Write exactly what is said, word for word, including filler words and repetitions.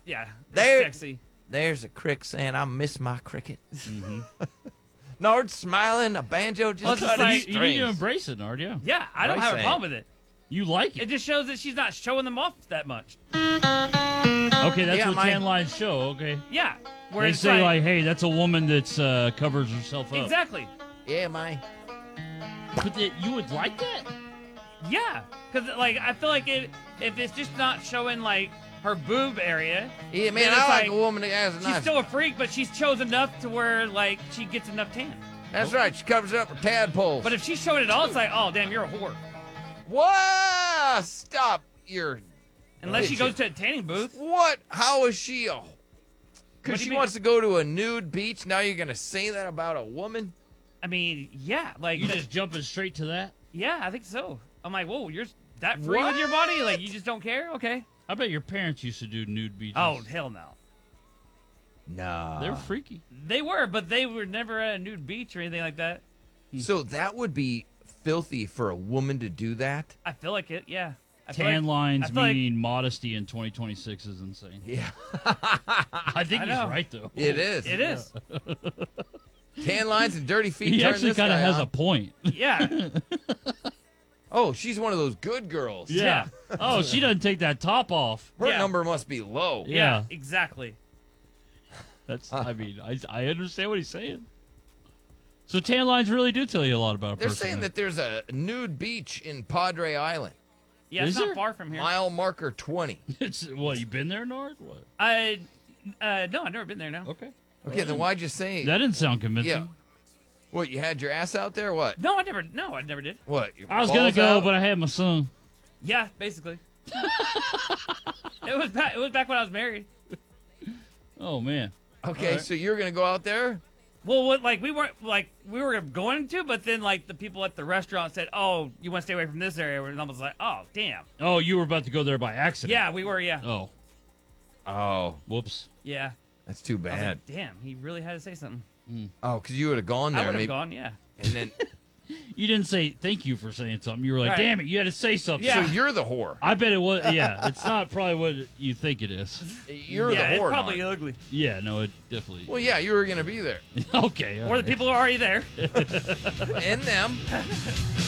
Yeah, There- sexy. There's a crick saying, I miss my cricket. Mm-hmm. Nard's smiling, a banjo just Well, it's just cutting like- You, you need to strings. embrace it, Nard. Yeah. Yeah, I don't What are you have a saying? problem with it. You like It it. just shows that she's not showing them off that much. Okay, that's Yeah, what my- tan lines show. Okay. Yeah. Where They it's say like, hey, that's a woman that's uh, covers herself up. exactly. Yeah, man. But that you would like that? Yeah, because like I feel like it, if it's just not showing like her boob area, Yeah, man, then I it's like, a woman that has a she's nice... still a freak, but she's chosen enough to where like she gets enough tan. That's right, she covers up her tadpoles. But if she's showing it all, it's like, oh damn, you're a whore. What? Stop your... Unless she bitching. goes to a tanning booth. What? How is she a... What Because do she you mean? wants to go to a nude beach, now you're going to say that about a woman? I mean, yeah, like You just jumping straight to that? yeah, I think so. I'm like, whoa, you're that free with your body? Like you just don't care? Okay. I bet your parents used to do nude beaches. Oh hell no. No. They're freaky. They were, but they were never at a nude beach or anything like that. So that would be filthy for a woman to do that? I feel like it. Yeah. I feel Tan like, lines I feel like- meaning modesty in twenty twenty-six is insane. Yeah. I think I he's know. right, though. It is. It is. Tan lines and dirty feet He turn actually this kind of guy has on. a point. Yeah. Oh, she's one of those good girls. Yeah. Oh, she doesn't take that top off. Her Yeah. number must be low. Yeah. Yeah. Exactly. That's. I mean, I I understand what he's saying. So tan lines really do tell you a lot about a They're person. saying then. that there's a nude beach in Padre Island. Yeah, it's Is not there? far from here. Mile marker twenty. It's what you been there, Nard? What? I, uh, no, I've never been there. No. Okay. Okay, then why'd you say... That didn't sound convincing. Yeah. What, you had your ass out there? What? No, I never. No, I never did. What? your I was gonna balls go, out? but I had my son. Yeah, basically. it was back. It was back when I was married. Oh man. Okay, Alright. so you're going to go out there? Well, what, like we weren't like we were going to, but then like the people at the restaurant said, "Oh, you want to stay away from this area," and I was like, "Oh, damn." Oh, you were about to go there by accident. Yeah, we were. Yeah. Oh, Oh, whoops. Yeah. that's too I was bad. like, damn, he really had to say something. Oh, because you would have gone I there. would have maybe, gone. Yeah. And then, You didn't say thank you for saying something. You were like, Right. damn it, you had to say something. Yeah. so you're the whore. I bet it was. Yeah, it's not probably what you think it is. You're yeah, the it's whore. probably Nard. ugly. Yeah, no, it definitely. Well, yeah, you were going to be there. Okay. all Or the right. people who are already there. And them.